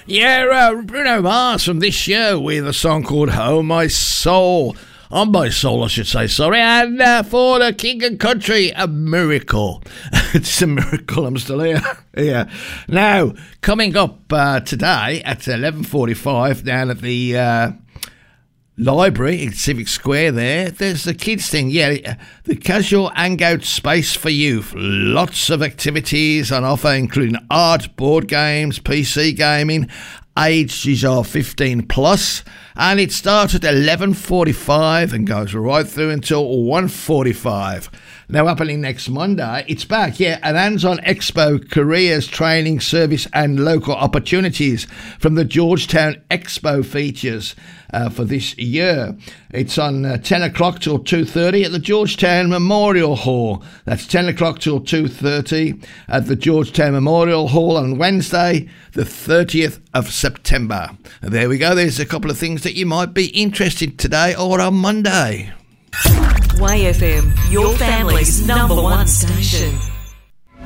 Yeah, Bruno Mars from this year with a song called Oh My Soul. On My Soul, I should say, sorry. And for the King and Country, A Miracle. It's a miracle I'm still here. Yeah. Now, coming up today at 11:45 down at the library in Civic Square there's the kids thing. Yeah, the Casual Hangout Space for Youth. Lots of activities on offer, including art, board games, PC gaming. Ages are 15 plus, and it starts at 11:45 and goes right through until 1:45. Now, happening next Monday, it's back, yeah, an hands-on expo, careers, training, service and local opportunities from the Georgetown Expo features for this year. It's on 10 o'clock till 2:30 at the Georgetown Memorial Hall. That's 10 o'clock till 2:30 at the Georgetown Memorial Hall on Wednesday, the 30th of September. And there we go. There's a couple of things that you might be interested in today or on Monday. YFM, your family's number one station.